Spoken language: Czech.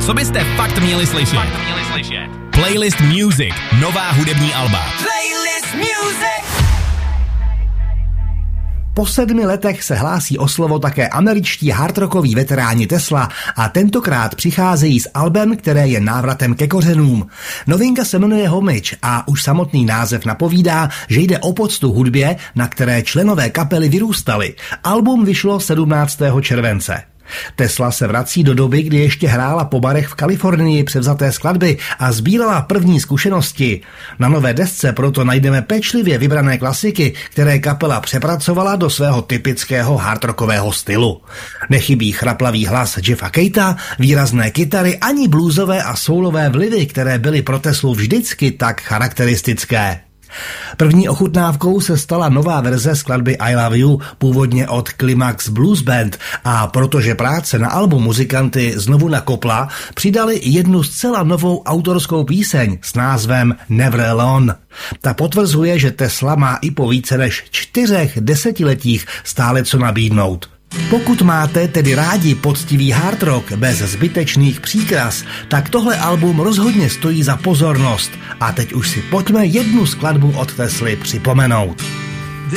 Co byste fakt měli slyšet? Playlist Music. Nová hudební alba. Playlist Music. Po 7 letech se hlásí o slovo také američtí hardrockoví veteráni Tesla a tentokrát přicházejí s albem, které je návratem ke kořenům. Novinka se jmenuje Homage a už samotný název napovídá, že jde o poctu hudbě, na které členové kapely vyrůstali. Album vyšlo 17. července. Tesla se vrací do doby, kdy ještě hrála po barech v Kalifornii převzaté skladby a sbírala první zkušenosti. Na nové desce proto najdeme pečlivě vybrané klasiky, které kapela přepracovala do svého typického hardrockového stylu. Nechybí chraplavý hlas Jeffa Keita, výrazné kytary ani bluesové a soulové vlivy, které byly pro Teslu vždycky tak charakteristické. První ochutnávkou se stala nová verze skladby I Love You, původně od Climax Blues Band, a protože práce na albu muzikanty znovu nakopla, přidali jednu zcela novou autorskou píseň s názvem Never Alone. Ta potvrzuje, že Tesla má i po více než 4 desetiletích stále co nabídnout. Pokud máte tedy rádi poctivý hard rock bez zbytečných příkras, tak tohle album rozhodně stojí za pozornost. A teď už si pojďme jednu skladbu od Tesly připomenout.